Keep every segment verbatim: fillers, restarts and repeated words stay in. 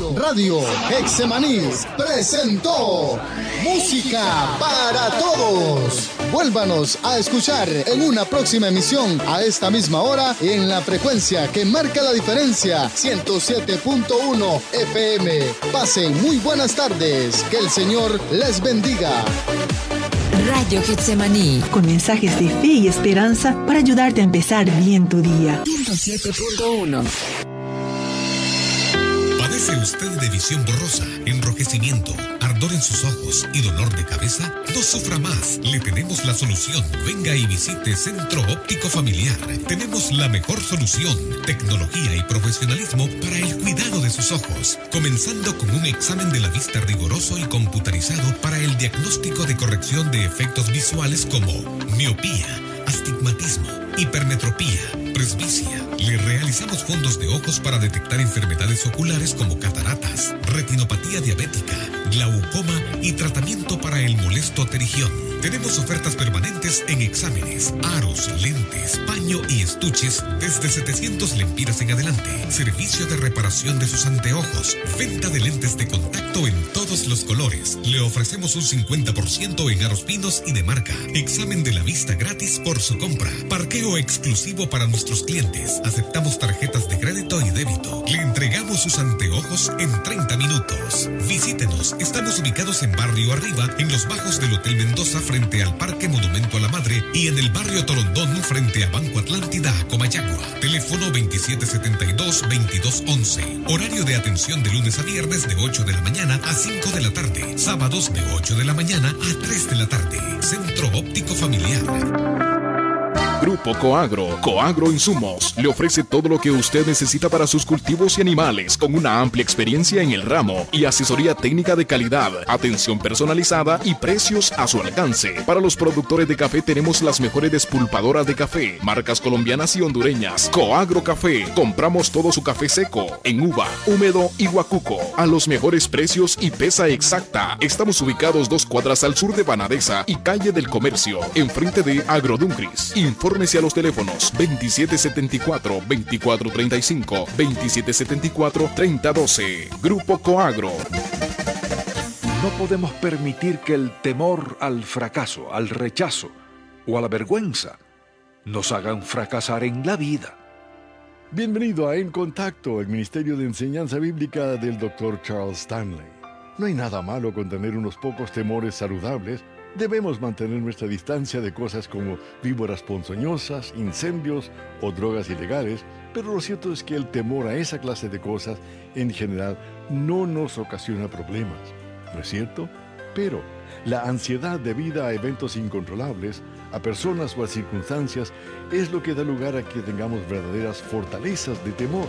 Radio Hexemaní presentó Música para Todos. Vuélvanos a escuchar en una próxima emisión a esta misma hora en la frecuencia que marca la diferencia, ciento siete punto uno F M. Pasen muy buenas tardes. Que el Señor les bendiga. Radio Getsemaní, con mensajes de fe y esperanza para ayudarte a empezar bien tu día. ciento siete punto uno. ¿Padece usted de visión borrosa, enrojecimiento, ardor en sus ojos y dolor de cabeza? No sufra más, le tenemos la solución. Venga y visite Centro Óptico Familiar. Tenemos la mejor solución, tecnología y profesionalismo para el cuidado de sus ojos, comenzando con un examen de la vista riguroso y computarizado para el diagnóstico de corrección de efectos visuales como miopía, astigmatismo, hipermetropía, presbicia. Le realizamos fondos de ojos para detectar enfermedades oculares como cataratas, retinopatía diabética, glaucoma y tratamiento para el molesto pterigión. Tenemos ofertas permanentes en exámenes, aros, lentes, paño y estuches desde setecientos lempiras en adelante. Servicio de reparación de sus anteojos. Venta de lentes de contacto en todos los colores. Le ofrecemos un cincuenta por ciento en aros pinos y de marca. Examen de la vista gratis por su compra. Parqueo exclusivo para nuestros clientes. Aceptamos tarjetas de crédito y débito. Le entregamos sus anteojos en treinta minutos. Visítenos. Estamos ubicados en Barrio Arriba, en los bajos del Hotel Mendoza, frente al Parque Monumento a la Madre, y en el Barrio Torondón, frente a Banco Atlántida, Comayagua. Teléfono veintisiete setenta y dos, veintidós once. Horario de atención de lunes a viernes de ocho de la mañana a cinco de la tarde. Sábados de ocho de la mañana a tres de la tarde. Centro Óptico Familiar. Grupo Coagro, Coagro Insumos, le ofrece todo lo que usted necesita para sus cultivos y animales, con una amplia experiencia en el ramo y asesoría técnica de calidad, atención personalizada y precios a su alcance. Para los productores de café tenemos las mejores despulpadoras de café, marcas colombianas y hondureñas. Coagro Café, compramos todo su café seco, en uva, húmedo y guacuco, a los mejores precios y pesa exacta. Estamos ubicados dos cuadras al sur de Banadesa y calle del Comercio, enfrente de Agroduncris. Infórmese a los teléfonos veintisiete setenta y cuatro, veinticuatro treinta y cinco, veintisiete setenta y cuatro, treinta doce. Grupo Coagro. No podemos permitir que el temor al fracaso, al rechazo o a la vergüenza nos hagan fracasar en la vida. Bienvenido a En Contacto, el Ministerio de Enseñanza Bíblica del doctor Charles Stanley. No hay nada malo con tener unos pocos temores saludables. Debemos mantener nuestra distancia de cosas como víboras ponzoñosas, incendios o drogas ilegales, pero lo cierto es que el temor a esa clase de cosas en general no nos ocasiona problemas, ¿no es cierto? Pero la ansiedad debida a eventos incontrolables, a personas o a circunstancias, es lo que da lugar a que tengamos verdaderas fortalezas de temor.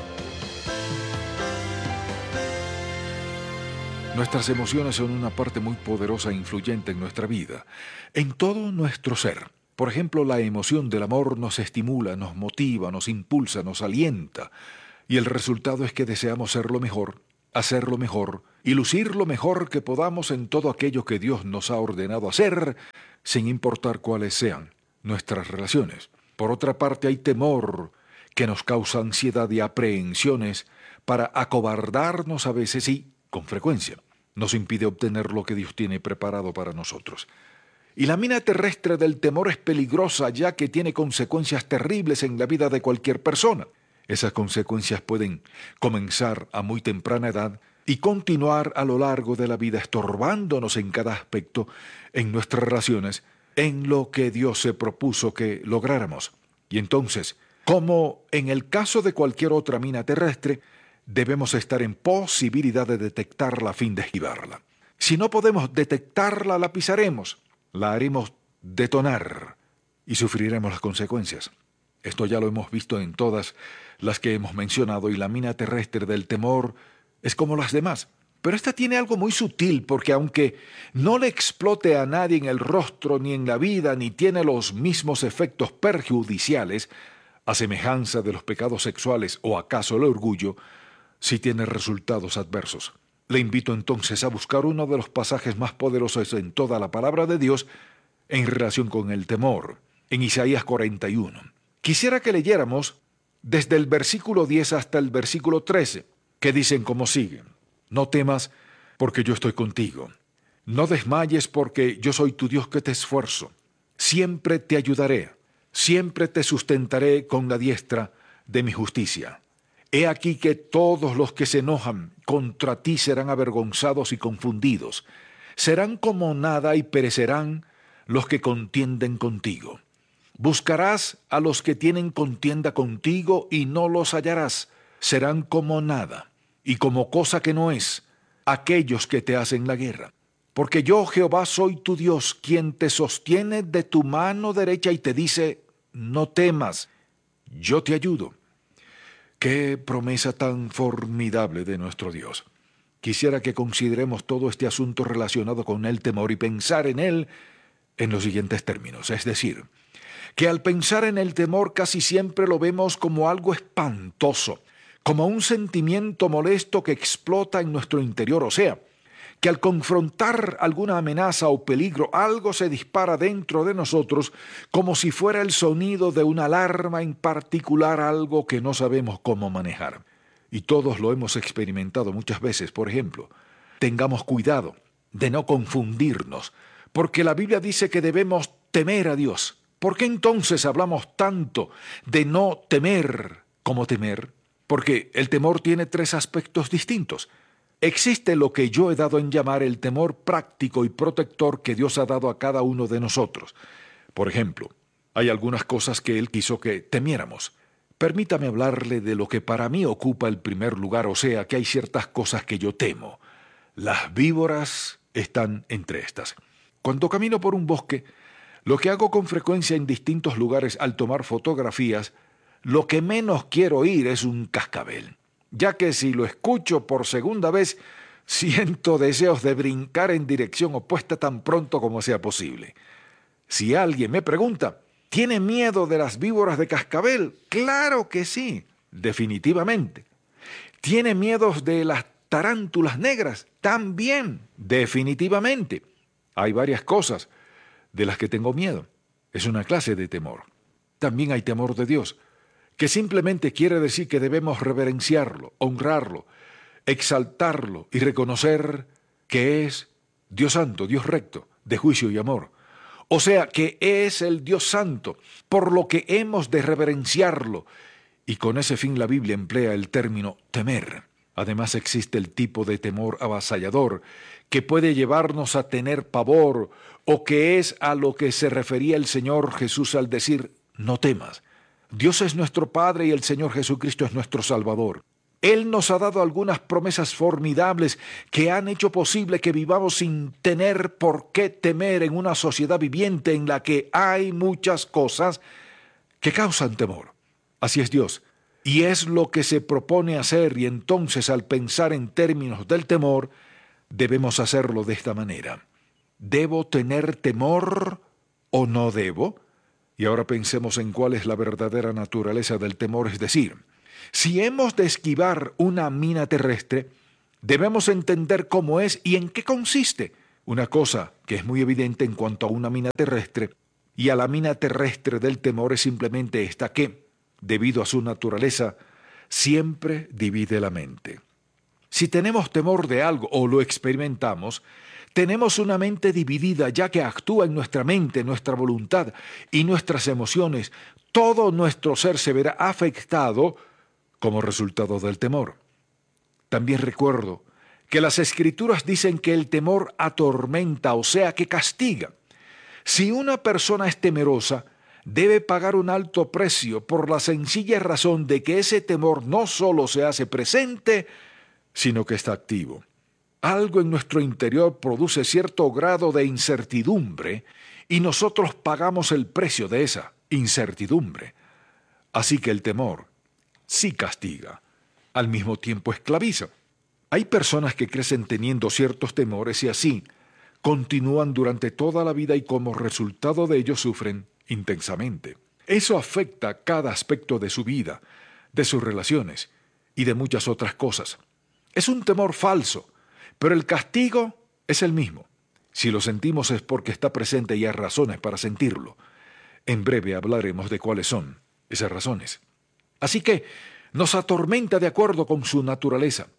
Nuestras emociones son una parte muy poderosa e influyente en nuestra vida, en todo nuestro ser. Por ejemplo, la emoción del amor nos estimula, nos motiva, nos impulsa, nos alienta, y el resultado es que deseamos ser lo mejor, hacer lo mejor y lucir lo mejor que podamos en todo aquello que Dios nos ha ordenado hacer, sin importar cuáles sean nuestras relaciones. Por otra parte, hay temor que nos causa ansiedad y aprehensiones para acobardarnos a veces y, con frecuencia, nos impide obtener lo que Dios tiene preparado para nosotros. Y la mina terrestre del temor es peligrosa, ya que tiene consecuencias terribles en la vida de cualquier persona. Esas consecuencias pueden comenzar a muy temprana edad y continuar a lo largo de la vida, estorbándonos en cada aspecto, en nuestras relaciones, en lo que Dios se propuso que lográramos. Y entonces, como en el caso de cualquier otra mina terrestre, debemos estar en posibilidad de detectarla a fin de esquivarla. Si no podemos detectarla, la pisaremos, la haremos detonar y sufriremos las consecuencias. Esto ya lo hemos visto en todas las que hemos mencionado, y la mina terrestre del temor es como las demás. Pero esta tiene algo muy sutil, porque aunque no le explote a nadie en el rostro ni en la vida, ni tiene los mismos efectos perjudiciales, a semejanza de los pecados sexuales o acaso el orgullo, sí tiene resultados adversos. Le invito entonces a buscar uno de los pasajes más poderosos en toda la palabra de Dios en relación con el temor, en Isaías cuarenta y uno. Quisiera que leyéramos desde el versículo diez hasta el versículo trece, que dicen como sigue: No temas, porque yo estoy contigo. No desmayes, porque yo soy tu Dios que te esfuerzo. Siempre te ayudaré, siempre te sustentaré con la diestra de mi justicia. He aquí que todos los que se enojan contra ti serán avergonzados y confundidos. Serán como nada y perecerán los que contienden contigo. Buscarás a los que tienen contienda contigo y no los hallarás. Serán como nada y como cosa que no es aquellos que te hacen la guerra. Porque yo, Jehová, soy tu Dios, quien te sostiene de tu mano derecha y te dice, no temas, yo te ayudo. Qué promesa tan formidable de nuestro Dios. Quisiera que consideremos todo este asunto relacionado con el temor y pensar en él en los siguientes términos. Es decir, que al pensar en el temor casi siempre lo vemos como algo espantoso, como un sentimiento molesto que explota en nuestro interior, o sea, que al confrontar alguna amenaza o peligro, algo se dispara dentro de nosotros como si fuera el sonido de una alarma en particular, algo que no sabemos cómo manejar. Y todos lo hemos experimentado muchas veces. Por ejemplo, tengamos cuidado de no confundirnos, porque la Biblia dice que debemos temer a Dios. ¿Por qué entonces hablamos tanto de no temer como temer? Porque el temor tiene tres aspectos distintos. Existe lo que yo he dado en llamar el temor práctico y protector que Dios ha dado a cada uno de nosotros. Por ejemplo, hay algunas cosas que Él quiso que temiéramos. Permítame hablarle de lo que para mí ocupa el primer lugar, o sea, que hay ciertas cosas que yo temo. Las víboras están entre estas. Cuando camino por un bosque, lo que hago con frecuencia en distintos lugares al tomar fotografías, lo que menos quiero oír es un cascabel, ya que si lo escucho por segunda vez, siento deseos de brincar en dirección opuesta tan pronto como sea posible. Si alguien me pregunta, ¿tiene miedo de las víboras de cascabel? Claro que sí, definitivamente. ¿Tiene miedo de las tarántulas negras? También, definitivamente. Hay varias cosas de las que tengo miedo. Es una clase de temor. También hay temor de Dios, que simplemente quiere decir que debemos reverenciarlo, honrarlo, exaltarlo y reconocer que es Dios santo, Dios recto, de juicio y amor. O sea, que es el Dios santo, por lo que hemos de reverenciarlo. Y con ese fin la Biblia emplea el término temer. Además existe el tipo de temor avasallador, que puede llevarnos a tener pavor, o que es a lo que se refería el Señor Jesús al decir, no temas. Dios es nuestro Padre y el Señor Jesucristo es nuestro Salvador. Él nos ha dado algunas promesas formidables que han hecho posible que vivamos sin tener por qué temer en una sociedad viviente en la que hay muchas cosas que causan temor. Así es Dios, y es lo que se propone hacer, y entonces al pensar en términos del temor, debemos hacerlo de esta manera. ¿Debo tener temor o no debo? Y ahora pensemos en cuál es la verdadera naturaleza del temor, es decir, si hemos de esquivar una mina terrestre, debemos entender cómo es y en qué consiste. Una cosa que es muy evidente en cuanto a una mina terrestre y a la mina terrestre del temor es simplemente esta que, debido a su naturaleza, siempre divide la mente. Si tenemos temor de algo o lo experimentamos, tenemos una mente dividida ya que actúa en nuestra mente, nuestra voluntad y nuestras emociones. Todo nuestro ser se verá afectado como resultado del temor. También recuerdo que las Escrituras dicen que el temor atormenta, o sea, que castiga. Si una persona es temerosa, debe pagar un alto precio por la sencilla razón de que ese temor no solo se hace presente, sino que está activo. Algo en nuestro interior produce cierto grado de incertidumbre y nosotros pagamos el precio de esa incertidumbre. Así que el temor sí castiga, al mismo tiempo esclaviza. Hay personas que crecen teniendo ciertos temores y así continúan durante toda la vida y como resultado de ello sufren intensamente. Eso afecta cada aspecto de su vida, de sus relaciones y de muchas otras cosas. Es un temor falso, pero el castigo es el mismo. Si lo sentimos es porque está presente y hay razones para sentirlo. En breve hablaremos de cuáles son esas razones. Así que nos atormenta de acuerdo con su naturaleza.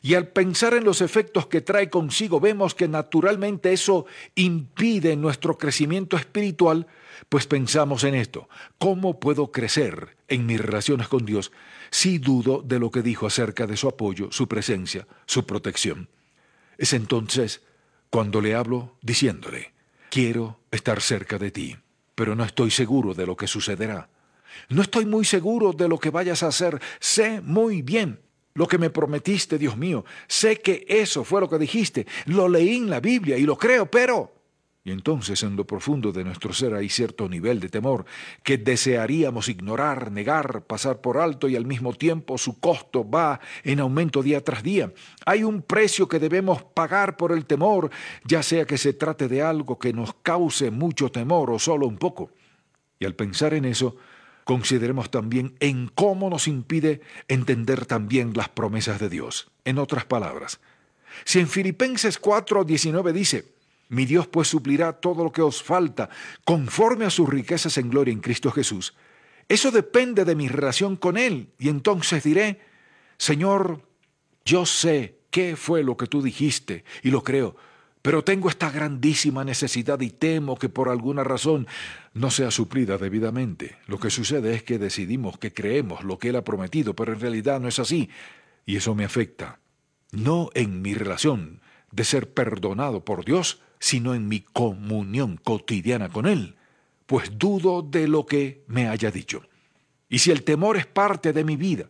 Y al pensar en los efectos que trae consigo, vemos que naturalmente eso impide nuestro crecimiento espiritual, pues pensamos en esto: ¿cómo puedo crecer en mis relaciones con Dios si dudo de lo que dijo acerca de su apoyo, su presencia, su protección? Es entonces cuando le hablo diciéndole: quiero estar cerca de ti, pero no estoy seguro de lo que sucederá. No estoy muy seguro de lo que vayas a hacer. Sé muy bien lo que me prometiste, Dios mío. Sé que eso fue lo que dijiste. Lo leí en la Biblia y lo creo, pero... Y entonces en lo profundo de nuestro ser hay cierto nivel de temor que desearíamos ignorar, negar, pasar por alto, y al mismo tiempo su costo va en aumento día tras día. Hay un precio que debemos pagar por el temor, ya sea que se trate de algo que nos cause mucho temor o solo un poco. Y al pensar en eso, consideremos también en cómo nos impide entender también las promesas de Dios. En otras palabras, si en Filipenses cuatro diecinueve dice: mi Dios pues suplirá todo lo que os falta conforme a sus riquezas en gloria en Cristo Jesús, eso depende de mi relación con Él. Y entonces diré: Señor, yo sé qué fue lo que tú dijiste y lo creo, pero tengo esta grandísima necesidad y temo que por alguna razón no sea suplida debidamente. Lo que sucede es que decidimos que creemos lo que Él ha prometido, pero en realidad no es así, y eso me afecta, no en mi relación de ser perdonado por Dios, sino en mi comunión cotidiana con Él, pues dudo de lo que me haya dicho. Y si el temor es parte de mi vida,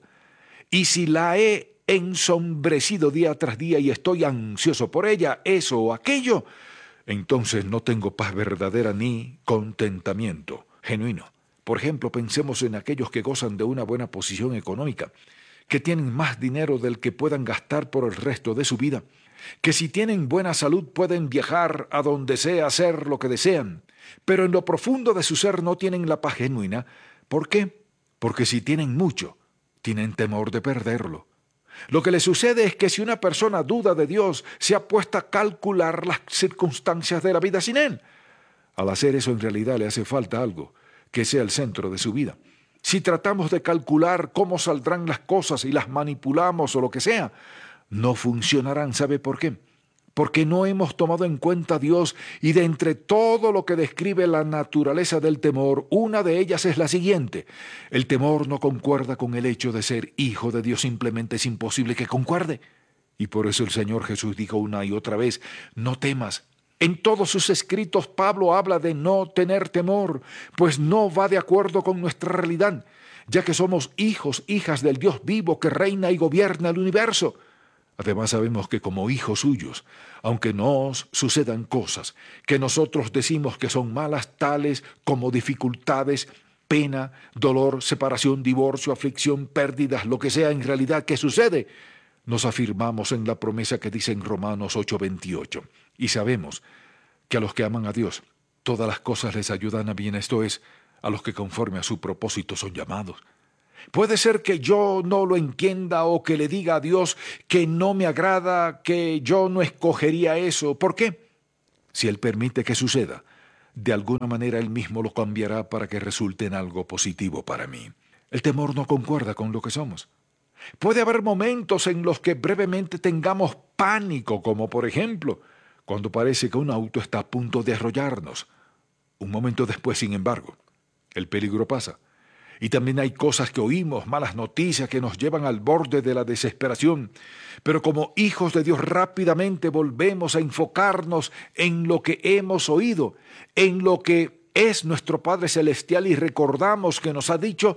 y si la he ensombrecido día tras día y estoy ansioso por ella, eso o aquello, entonces no tengo paz verdadera ni contentamiento genuino. Por ejemplo, pensemos en aquellos que gozan de una buena posición económica, que tienen más dinero del que puedan gastar por el resto de su vida, que si tienen buena salud pueden viajar a donde sea, hacer lo que desean, pero en lo profundo de su ser no tienen la paz genuina. ¿Por qué? Porque si tienen mucho, tienen temor de perderlo. Lo que le sucede es que si una persona duda de Dios, se ha puesto a calcular las circunstancias de la vida sin Él. Al hacer eso, en realidad le hace falta algo que sea el centro de su vida. Si tratamos de calcular cómo saldrán las cosas y las manipulamos o lo que sea, no funcionarán. ¿Sabe por qué? Porque no hemos tomado en cuenta a Dios, y de entre todo lo que describe la naturaleza del temor, una de ellas es la siguiente: el temor no concuerda con el hecho de ser hijo de Dios, simplemente es imposible que concuerde. Y por eso el Señor Jesús dijo una y otra vez: no temas. En todos sus escritos Pablo habla de no tener temor, pues no va de acuerdo con nuestra realidad, ya que somos hijos, hijas del Dios vivo que reina y gobierna el universo. Además sabemos que como hijos suyos, aunque nos sucedan cosas que nosotros decimos que son malas, tales como dificultades, pena, dolor, separación, divorcio, aflicción, pérdidas, lo que sea en realidad que sucede, nos afirmamos en la promesa que dice en Romanos ocho veintiocho. Y sabemos que a los que aman a Dios, todas las cosas les ayudan a bien, esto es, a los que conforme a su propósito son llamados. Puede ser que yo no lo entienda o que le diga a Dios que no me agrada, que yo no escogería eso. ¿Por qué? Si Él permite que suceda, de alguna manera Él mismo lo cambiará para que resulte en algo positivo para mí. El temor no concuerda con lo que somos. Puede haber momentos en los que brevemente tengamos pánico, como por ejemplo, cuando parece que un auto está a punto de arrollarnos. Un momento después, sin embargo, el peligro pasa. Y también hay cosas que oímos, malas noticias que nos llevan al borde de la desesperación. Pero como hijos de Dios rápidamente volvemos a enfocarnos en lo que hemos oído, en lo que es nuestro Padre Celestial, y recordamos que nos ha dicho: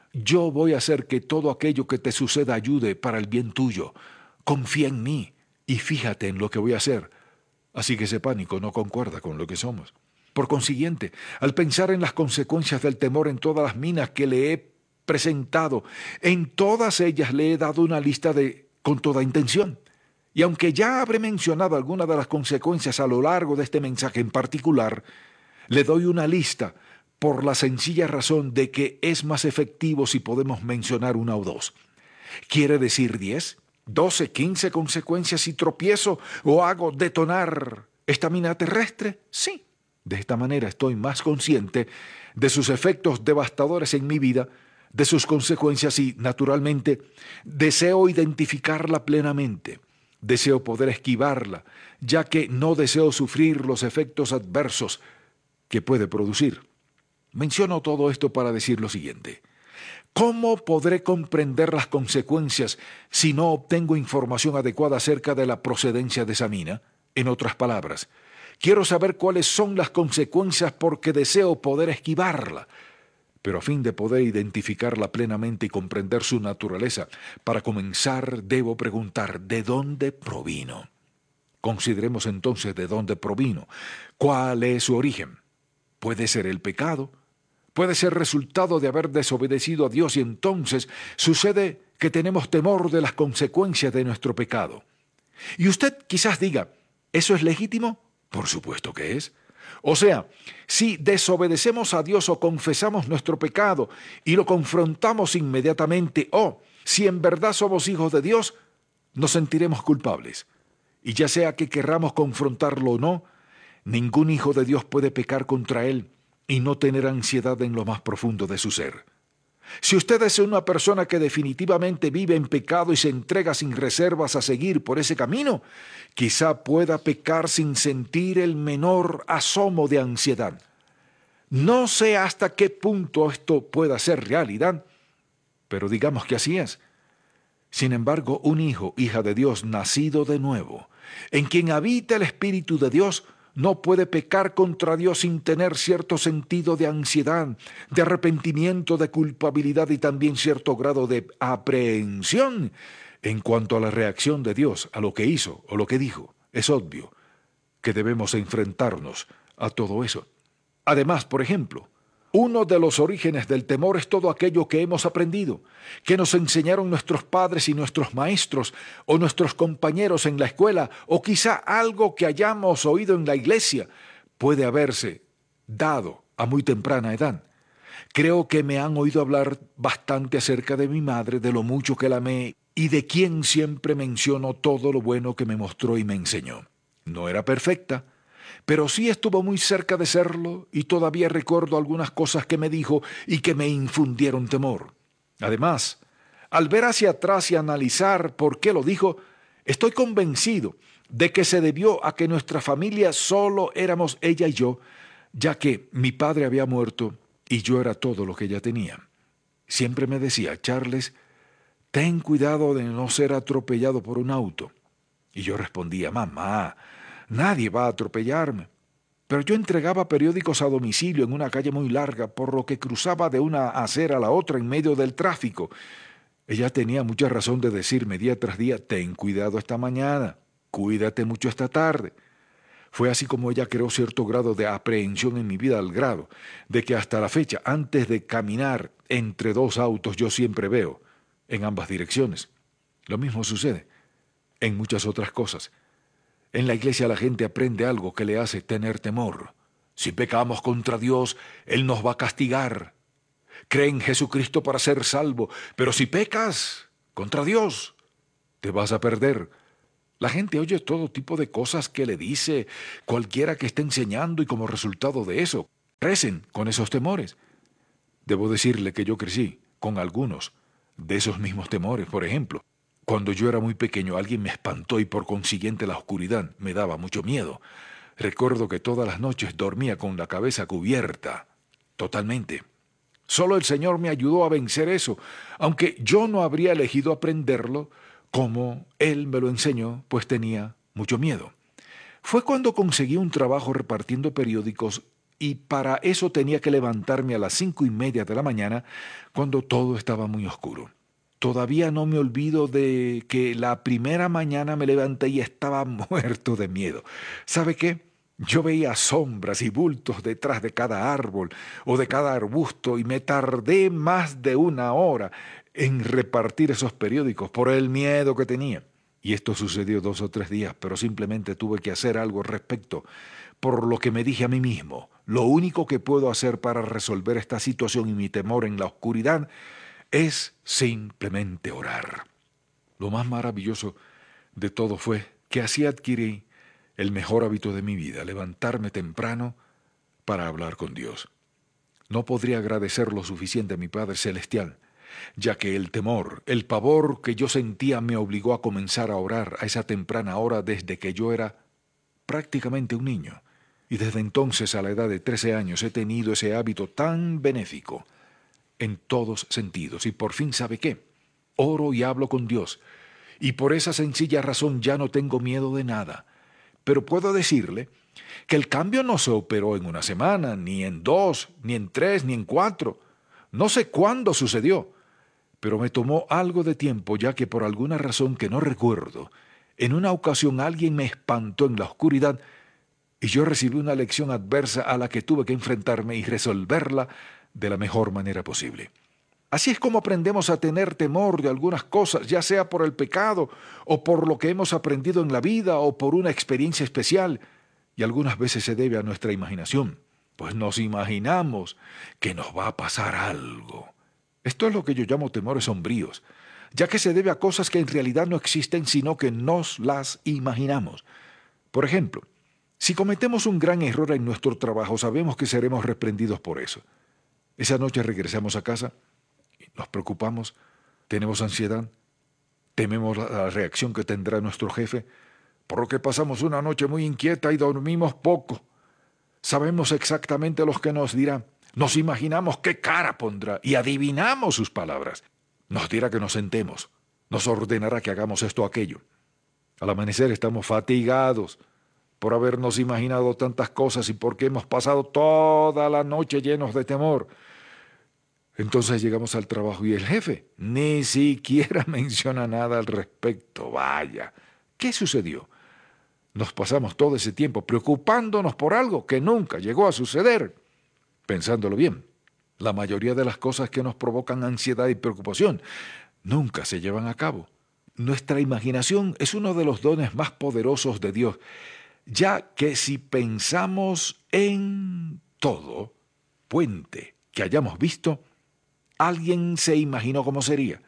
yo voy a hacer que todo aquello que te suceda ayude para el bien tuyo. Confía en mí y fíjate en lo que voy a hacer. Así que ese pánico no concuerda con lo que somos. Por consiguiente, al pensar en las consecuencias del temor en todas las minas que le he presentado, en todas ellas le he dado una lista de con toda intención. Y aunque ya habré mencionado algunas de las consecuencias a lo largo de este mensaje en particular, le doy una lista por la sencilla razón de que es más efectivo si podemos mencionar una o dos. ¿Quiere decir diez, doce, quince consecuencias si tropiezo o hago detonar esta mina terrestre? Sí. De esta manera estoy más consciente de sus efectos devastadores en mi vida, de sus consecuencias y, naturalmente, deseo identificarla plenamente. Deseo poder esquivarla, ya que no deseo sufrir los efectos adversos que puede producir. Menciono todo esto para decir lo siguiente. ¿Cómo podré comprender las consecuencias si no obtengo información adecuada acerca de la procedencia de esa mina? En otras palabras, quiero saber cuáles son las consecuencias porque deseo poder esquivarla. Pero a fin de poder identificarla plenamente y comprender su naturaleza, para comenzar debo preguntar ¿de dónde provino? Consideremos entonces de dónde provino. ¿Cuál es su origen? Puede ser el pecado, puede ser resultado de haber desobedecido a Dios y entonces sucede que tenemos temor de las consecuencias de nuestro pecado. Y usted quizás diga, ¿eso es legítimo? Por supuesto que es. O sea, si desobedecemos a Dios o confesamos nuestro pecado y lo confrontamos inmediatamente, o si en verdad somos hijos de Dios, nos sentiremos culpables. Y ya sea que querramos confrontarlo o no, ningún hijo de Dios puede pecar contra Él y no tener ansiedad en lo más profundo de su ser. Si usted es una persona que definitivamente vive en pecado y se entrega sin reservas a seguir por ese camino, quizá pueda pecar sin sentir el menor asomo de ansiedad. No sé hasta qué punto esto pueda ser realidad, pero digamos que así es. Sin embargo, un hijo, hija de Dios, nacido de nuevo, en quien habita el Espíritu de Dios, no puede pecar contra Dios sin tener cierto sentido de ansiedad, de arrepentimiento, de culpabilidad y también cierto grado de aprehensión en cuanto a la reacción de Dios a lo que hizo o lo que dijo. Es obvio que debemos enfrentarnos a todo eso. Además, por ejemplo, uno de los orígenes del temor es todo aquello que hemos aprendido, que nos enseñaron nuestros padres y nuestros maestros, o nuestros compañeros en la escuela, o quizá algo que hayamos oído en la iglesia, puede haberse dado a muy temprana edad. Creo que me han oído hablar bastante acerca de mi madre, de lo mucho que la amé, y de quien siempre menciono todo lo bueno que me mostró y me enseñó. No era perfecta, pero sí estuvo muy cerca de serlo y todavía recuerdo algunas cosas que me dijo y que me infundieron temor. Además, al ver hacia atrás y analizar por qué lo dijo, estoy convencido de que se debió a que nuestra familia solo éramos ella y yo, ya que mi padre había muerto y yo era todo lo que ella tenía. Siempre me decía, Charles, ten cuidado de no ser atropellado por un auto. Y yo respondía, mamá, nadie va a atropellarme. Pero yo entregaba periódicos a domicilio en una calle muy larga, por lo que cruzaba de una acera a la otra en medio del tráfico. Ella tenía mucha razón de decirme día tras día, ten cuidado esta mañana, cuídate mucho esta tarde. Fue así como ella creó cierto grado de aprehensión en mi vida, al grado de que hasta la fecha, antes de caminar entre dos autos, yo siempre veo en ambas direcciones. Lo mismo sucede en muchas otras cosas. En la iglesia la gente aprende algo que le hace tener temor. Si pecamos contra Dios, Él nos va a castigar. Cree en Jesucristo para ser salvo, pero si pecas contra Dios, te vas a perder. La gente oye todo tipo de cosas que le dice cualquiera que esté enseñando y como resultado de eso, crecen con esos temores. Debo decirle que yo crecí con algunos de esos mismos temores. Por ejemplo, cuando yo era muy pequeño alguien me espantó y por consiguiente la oscuridad me daba mucho miedo. Recuerdo que todas las noches dormía con la cabeza cubierta, totalmente. Solo el Señor me ayudó a vencer eso, aunque yo no habría elegido aprenderlo como Él me lo enseñó, pues tenía mucho miedo. Fue cuando conseguí un trabajo repartiendo periódicos y para eso tenía que levantarme a las cinco y media de la mañana cuando todo estaba muy oscuro. Todavía no me olvido de que la primera mañana me levanté y estaba muerto de miedo. ¿Sabe qué? Yo veía sombras y bultos detrás de cada árbol o de cada arbusto y me tardé más de una hora en repartir esos periódicos por el miedo que tenía. Y esto sucedió dos o tres días, pero simplemente tuve que hacer algo al respecto, por lo que me dije a mí mismo, lo único que puedo hacer para resolver esta situación y mi temor en la oscuridad es simplemente orar. Lo más maravilloso de todo fue que así adquirí el mejor hábito de mi vida, levantarme temprano para hablar con Dios. no podría agradecer lo suficiente a mi Padre Celestial, ya que el temor, el pavor que yo sentía me obligó a comenzar a orar a esa temprana hora desde que yo era prácticamente un niño. Y desde entonces, a la edad de trece años, he tenido ese hábito tan benéfico en todos sentidos. Y por fin, ¿sabe qué? Oro y hablo con Dios. Y por esa sencilla razón ya no tengo miedo de nada. Pero puedo decirle que el cambio no se operó en una semana, ni en dos, ni en tres, ni en cuatro. No sé cuándo sucedió, pero me tomó algo de tiempo, ya que por alguna razón que no recuerdo, en una ocasión alguien me espantó en la oscuridad y yo recibí una lección adversa a la que tuve que enfrentarme y resolverla de la mejor manera posible. Así es como aprendemos a tener temor de algunas cosas, ya sea por el pecado o por lo que hemos aprendido en la vida o por una experiencia especial, y algunas veces se debe a nuestra imaginación, pues nos imaginamos que nos va a pasar algo. Esto es lo que yo llamo temores sombríos, ya que se debe a cosas que en realidad no existen, sino que nos las imaginamos. Por ejemplo, si cometemos un gran error en nuestro trabajo, sabemos que seremos reprendidos por eso. Esa noche regresamos a casa, nos preocupamos, tenemos ansiedad, tememos la reacción que tendrá nuestro jefe, por lo que pasamos una noche muy inquieta y dormimos poco. Sabemos exactamente lo que nos dirá, nos imaginamos qué cara pondrá y adivinamos sus palabras. Nos dirá que nos sentemos, nos ordenará que hagamos esto o aquello. Al amanecer estamos fatigados por habernos imaginado tantas cosas y porque hemos pasado toda la noche llenos de temor. Entonces llegamos al trabajo y el jefe ni siquiera menciona nada al respecto. Vaya, ¿qué sucedió? Nos pasamos todo ese tiempo preocupándonos por algo que nunca llegó a suceder. Pensándolo bien, la mayoría de las cosas que nos provocan ansiedad y preocupación nunca se llevan a cabo. Nuestra imaginación es uno de los dones más poderosos de Dios, ya que si pensamos en todo puente que hayamos visto, alguien se imaginó cómo sería.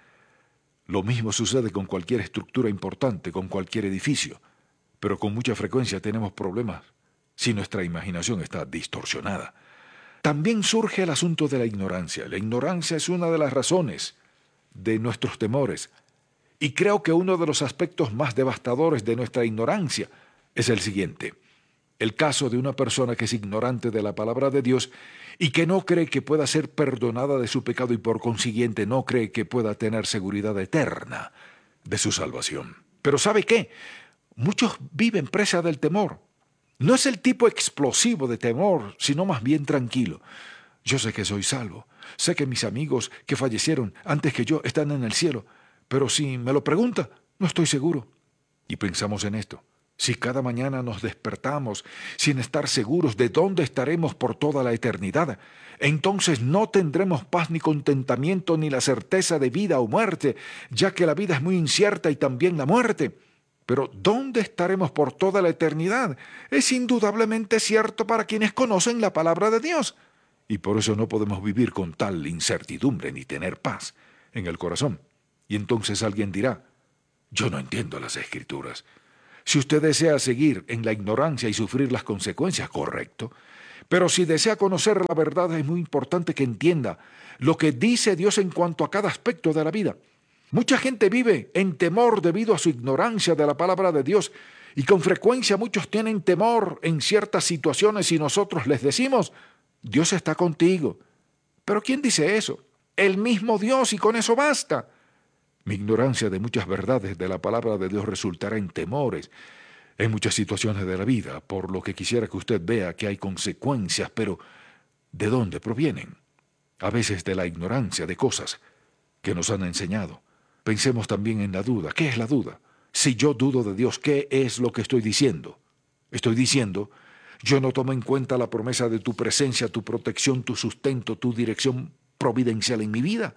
Lo mismo sucede con cualquier estructura importante, con cualquier edificio, pero con mucha frecuencia tenemos problemas si nuestra imaginación está distorsionada. También surge el asunto de la ignorancia. La ignorancia es una de las razones de nuestros temores, y creo que uno de los aspectos más devastadores de nuestra ignorancia es el siguiente: el caso de una persona que es ignorante de la palabra de Dios y que no cree que pueda ser perdonada de su pecado y por consiguiente no cree que pueda tener seguridad eterna de su salvación. Pero ¿sabe qué? Muchos viven presa del temor. No es el tipo explosivo de temor, sino más bien tranquilo. Yo sé que soy salvo. Sé que mis amigos que fallecieron antes que yo están en el cielo. Pero si me lo pregunta, no estoy seguro. Y pensamos en esto. Si cada mañana nos despertamos sin estar seguros de dónde estaremos por toda la eternidad, entonces no tendremos paz ni contentamiento ni la certeza de vida o muerte, ya que la vida es muy incierta y también la muerte. Pero ¿dónde estaremos por toda la eternidad? Es indudablemente cierto para quienes conocen la palabra de Dios. Y por eso no podemos vivir con tal incertidumbre ni tener paz en el corazón. Y entonces alguien dirá: yo no entiendo las Escrituras. Si usted desea seguir en la ignorancia y sufrir las consecuencias, correcto. Pero si desea conocer la verdad, es muy importante que entienda lo que dice Dios en cuanto a cada aspecto de la vida. Mucha gente vive en temor debido a su ignorancia de la palabra de Dios, y con frecuencia muchos tienen temor en ciertas situaciones y nosotros les decimos: Dios está contigo. ¿Pero quién dice eso? El mismo Dios, y con eso basta. Mi ignorancia de muchas verdades de la palabra de Dios resultará en temores en muchas situaciones de la vida, por lo que quisiera que usted vea que hay consecuencias, pero ¿de dónde provienen? A veces de la ignorancia de cosas que nos han enseñado. Pensemos también en la duda. ¿Qué es la duda? Si yo dudo de Dios, ¿qué es lo que estoy diciendo? Estoy diciendo: yo no tomo en cuenta la promesa de tu presencia, tu protección, tu sustento, tu dirección providencial en mi vida.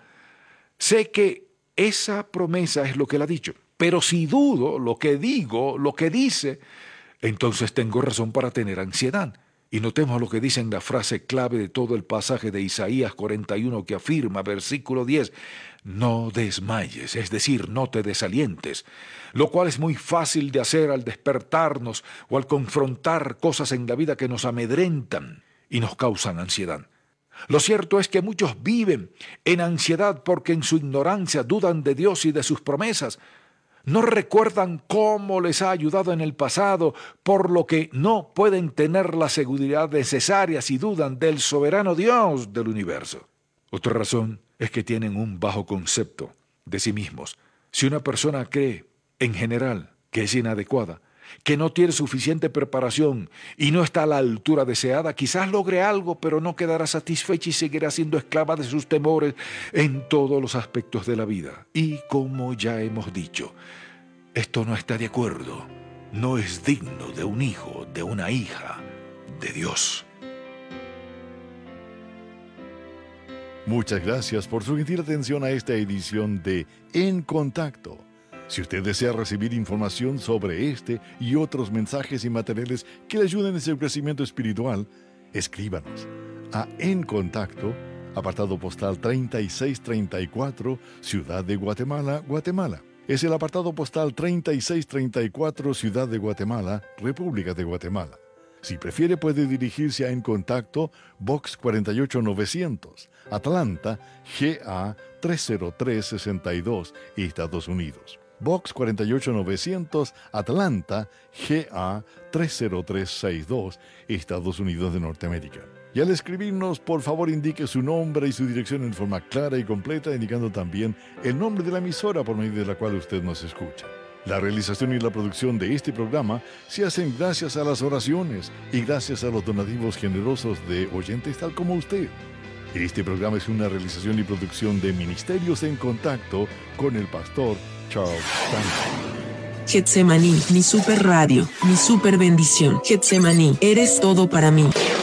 Sé que esa promesa es lo que él ha dicho, pero si dudo lo que digo, lo que dice, entonces tengo razón para tener ansiedad. Y notemos lo que dice en la frase clave de todo el pasaje de Isaías cuarenta y uno, que afirma, versículo diez, no desmayes, es decir, no te desalientes, lo cual es muy fácil de hacer al despertarnos o al confrontar cosas en la vida que nos amedrentan y nos causan ansiedad. Lo cierto es que muchos viven en ansiedad porque en su ignorancia dudan de Dios y de sus promesas. No recuerdan cómo les ha ayudado en el pasado, por lo que no pueden tener la seguridad necesaria si dudan del soberano Dios del universo. Otra razón es que tienen un bajo concepto de sí mismos. Si una persona cree, en general, que es inadecuada, que no tiene suficiente preparación y no está a la altura deseada, quizás logre algo, pero no quedará satisfecha y seguirá siendo esclava de sus temores en todos los aspectos de la vida. Y como ya hemos dicho, esto no está de acuerdo, no es digno de un hijo, de una hija de Dios. Muchas gracias por su gentil atención a esta edición de En Contacto. Si usted desea recibir información sobre este y otros mensajes y materiales que le ayuden en su crecimiento espiritual, escríbanos a En Contacto, apartado postal treinta y seis treinta y cuatro, Ciudad de Guatemala, Guatemala. Es el apartado postal treinta y seis treinta y cuatro, Ciudad de Guatemala, República de Guatemala. Si prefiere, puede dirigirse a En Contacto, Box cuarenta y ocho novecientos, Atlanta, G A tres cero tres seis dos, Estados Unidos. Box cuarenta y ocho novecientos, Atlanta, G A tres cero tres seis dos, Estados Unidos de Norteamérica. Y al escribirnos, por favor indique su nombre y su dirección en forma clara y completa, indicando también el nombre de la emisora por medio de la cual usted nos escucha. La realización y la producción de este programa se hacen gracias a las oraciones y gracias a los donativos generosos de oyentes tal como usted. Este programa es una realización y producción de Ministerios en Contacto con el pastor Charles Stanley. Getsemaní, mi super radio, mi super bendición. Getsemaní, eres todo para mí.